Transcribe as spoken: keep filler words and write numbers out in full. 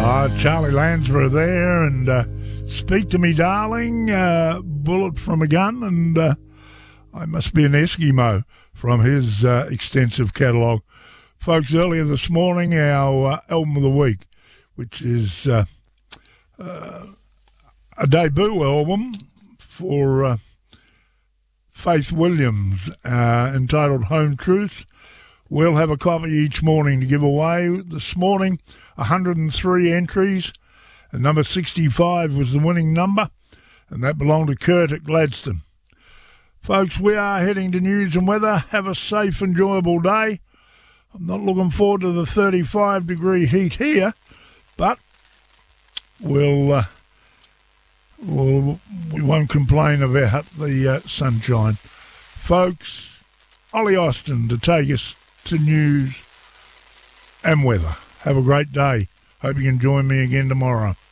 Uh, Charlie Lansborough there, and uh, Speak to Me Darling, uh, Bullet from a Gun, and uh, I Must Be an Eskimo from his uh, extensive catalogue. Folks, earlier this morning, our uh, album of the week, which is uh, uh, a debut album for uh, Faith Williams, uh, entitled Home Truth. We'll have a copy each morning to give away. This morning, one hundred three entries, and number sixty-five was the winning number, and that belonged to Kurt at Gladstone. Folks, we are heading to news and weather. Have a safe, enjoyable day. I'm not looking forward to the thirty-five degree heat here, but we'll, uh, we'll we won't complain about the uh, sunshine. Folks, Ollie Austin to take us to news and weather. Have a great day. Hope you can join me again tomorrow.